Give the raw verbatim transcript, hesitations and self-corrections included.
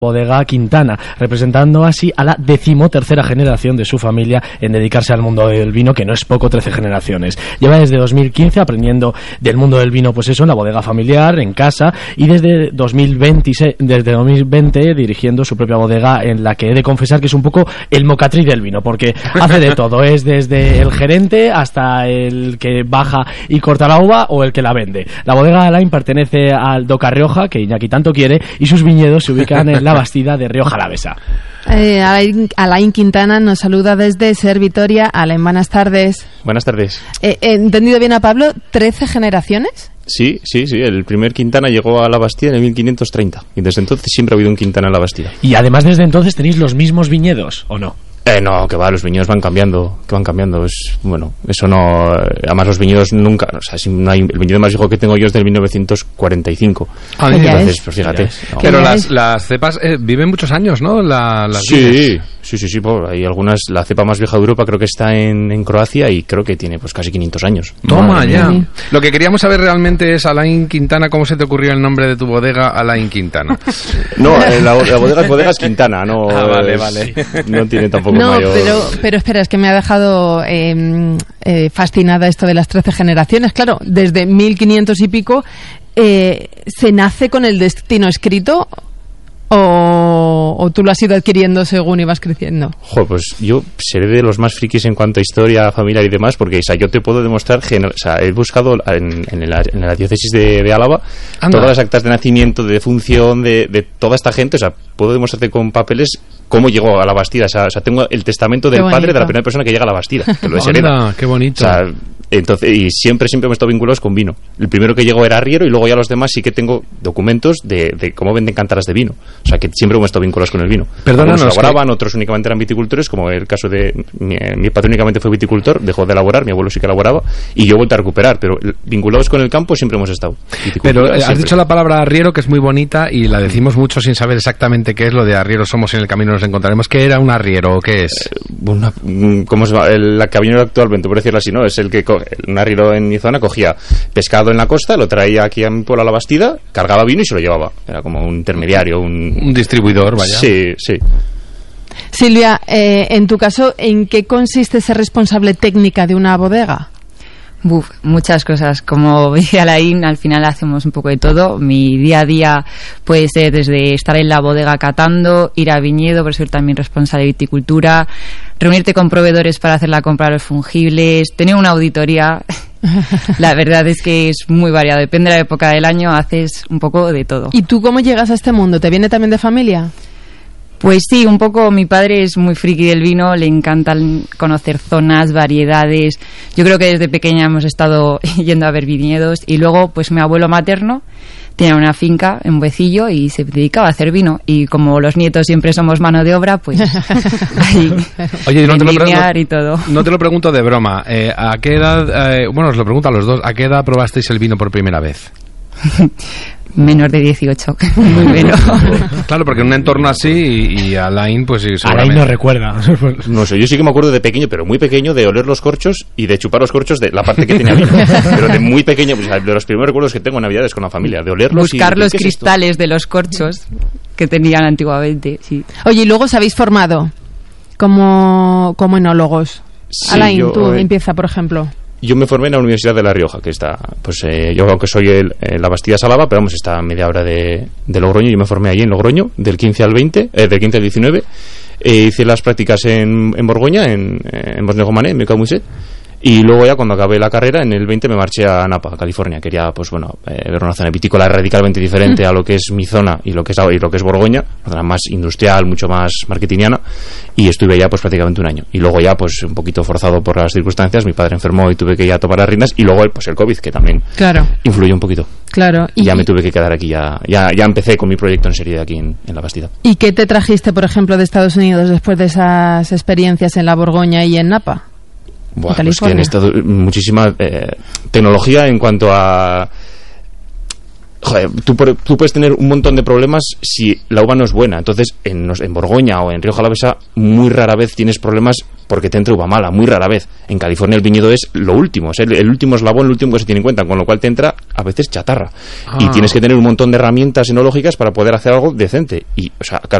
Bodega Quintana, representando así a la decimotercera generación de su familia en dedicarse al mundo del vino, que no es poco, trece generaciones. Lleva desde dos mil quince aprendiendo del mundo del vino, pues eso, en la bodega familiar, en casa, y desde dos mil veinte, desde dos mil veinte dirigiendo su propia bodega, en la que he de confesar que es un poco el mocatriz del vino, porque hace de todo, es desde el gerente hasta el que baja y corta la uva o el que la vende. La bodega Alain pertenece al Doca Rioja, que Iñaki tanto quiere, y sus viñedos se ubican en la Bastida de Rioja Alavesa. Eh, Alain, Alain Quintana nos saluda desde Ser Vitoria. Alain, buenas tardes. Buenas tardes. Eh, ¿He entendido bien a Pablo? ¿trece generaciones? Sí, sí, sí. El primer Quintana llegó a la Bastida en el mil quinientos treinta. Y desde entonces siempre ha habido un Quintana en la Bastida. Y además desde entonces tenéis los mismos viñedos, ¿o no? Eh, no, que va, los viñedos van cambiando, que van cambiando, es, bueno, eso no, además los viñedos nunca, o sea, si no hay, el viñedo más viejo que tengo yo es del mil novecientos cuarenta y cinco. Ah, entonces, pues fíjate. No. Pero las, las cepas eh, viven muchos años, ¿no? La, las sí, vides. sí, sí, sí, pues, hay algunas, la cepa más vieja de Europa creo que está en, en Croacia y creo que tiene pues casi quinientos años. Toma, Madre ya. Mía. Lo que queríamos saber realmente es, Alain Quintana, ¿cómo se te ocurrió el nombre de tu bodega, Alain Quintana? No, la, la bodega es Bodegas Quintana, no, ah, vale, es, vale. No tiene tampoco no, mayor... pero Pero espera, es que me ha dejado eh, eh, fascinada esto de las trece generaciones. Claro, desde mil quinientos y pico, eh, ¿se nace con el destino escrito o, o tú lo has ido adquiriendo según ibas creciendo? Joder, pues yo seré de los más frikis en cuanto a historia familiar y demás, porque o sea, yo te puedo demostrar, gener- o sea, he buscado en, en, la, en la diócesis de, de Álava Anda. todas las actas de nacimiento, de defunción de, de toda esta gente, o sea, puedo demostrarte con papeles cómo llegó a la Bastida, o sea, o sea tengo el testamento del padre de la primera persona que llega a la Bastida, que lo deshereda. Anda, qué bonito. O sea, entonces, y siempre, siempre me he estado vinculados con vino. El primero que llegó era arriero y luego ya los demás sí que tengo documentos de, de cómo venden cántaras de vino. O sea, que siempre me he estado vinculados con el vino. Perdónanos. Algunos elaboraban, que... otros únicamente eran viticultores, como el caso de... Mi, mi padre únicamente fue viticultor, dejó de elaborar, mi abuelo sí que elaboraba, y yo he vuelto a recuperar, pero vinculados con el campo siempre hemos estado. Pero eh, has dicho la palabra arriero, que es muy bonita, y la decimos mucho sin saber exactamente qué es lo de arriero. Somos en el camino, nos encontraremos. ¿Qué era un arriero o qué es? Eh, una, ¿Cómo se llama? El, la cabinera actualmente, por decirlo así, ¿no? Es el que... Un arriero en mi zona cogía pescado en la costa, lo traía aquí a mi pueblo a la Bastida, cargaba vino y se lo llevaba. Era como un intermediario, un, un distribuidor, vaya. Sí, sí. Silvia, eh, en tu caso, ¿en qué consiste ser responsable técnica de una bodega? Buf, muchas cosas. Como dice Alain, al final hacemos un poco de todo. Mi día a día puede ser desde estar en la bodega catando, ir a viñedo, por ser también responsable de viticultura, reunirte con proveedores para hacer la compra de los fungibles, tener una auditoría. La verdad es que es muy variado. Depende de la época del año, haces un poco de todo. ¿Y tú cómo llegas a este mundo? ¿Te viene también de familia? Pues sí, un poco. Mi padre es muy friki del vino, le encanta conocer zonas, variedades. Yo creo que desde pequeña hemos estado yendo a ver viñedos. Y luego, pues mi abuelo materno tenía una finca en Buecillo y se dedicaba a hacer vino. Y como los nietos siempre somos mano de obra, pues ahí Oye, no te, lo pregunto, y todo. No te lo pregunto de broma. Eh, ¿A qué edad, eh, bueno, os lo pregunto a los dos, ¿a qué edad probasteis el vino por primera vez? Menor de dieciocho. Muy menos. Claro, porque en un entorno así y, y Alain, pues sí, Alain no recuerda. No sé, yo sí que me acuerdo de pequeño, pero muy pequeño, de oler los corchos y de chupar los corchos de la parte que tenía vino. Pero de muy pequeño, pues, de los primeros recuerdos que tengo en Navidades con la familia, de olerlos. Buscar y los cristales de los corchos que tenían antiguamente, sí. Oye, y luego os habéis formado como, como enólogos. Sí, Alain, yo, tú eh... empieza, por ejemplo. Yo me formé en la Universidad de La Rioja, que está, pues eh, yo aunque soy el, eh, la Bastida Salava, pero vamos, está a media hora de, de Logroño. Yo me formé allí en Logroño, del quince al veinte, eh, del quince al diecinueve. Eh, hice las prácticas en, en Borgoña, en, en Bosnego-Mané, en Mecaumusset. Y luego ya cuando acabé la carrera, en el veinte me marché a Napa, California. Quería, pues bueno, eh, ver una zona vitícola radicalmente diferente a lo que es mi zona y lo que es, y lo que es Borgoña, una zona más industrial, mucho más marketingiana, y estuve allá pues prácticamente un año. Y luego ya, pues un poquito forzado por las circunstancias, mi padre enfermó y tuve que ya tomar las riendas, y luego pues el COVID, que también claro. influyó un poquito. Claro. Y ya me tuve que quedar aquí, ya, ya, ya empecé con mi proyecto en serie aquí en, en La Bastida. ¿Y qué te trajiste, por ejemplo, de Estados Unidos después de esas experiencias en la Borgoña y en Napa? Buah, pues que han estado muchísima eh, tecnología en cuanto a joder, tú, tú puedes tener un montón de problemas si la uva no es buena. Entonces, en, en Borgoña o en Rioja Alavesa, muy rara vez tienes problemas porque te entra uva mala, muy rara vez. En California el viñedo es lo último, es el, el último eslabón, el último que se tiene en cuenta, con lo cual te entra a veces chatarra. Ah. Y tienes que tener un montón de herramientas enológicas para poder hacer algo decente. Y, o sea, claro,